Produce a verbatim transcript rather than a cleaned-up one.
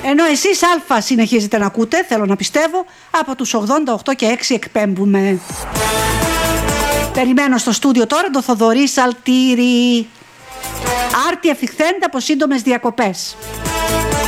Ενώ εσείς Α συνεχίζετε να ακούτε, θέλω να πιστεύω, από τους ογδόντα οκτώ και έξι εκπέμπουμε. Περιμένω στο στούντιο τώρα το Θοδωρή Σαλτήρη. Άρτη ευχθέντα από σύντομες διακοπές.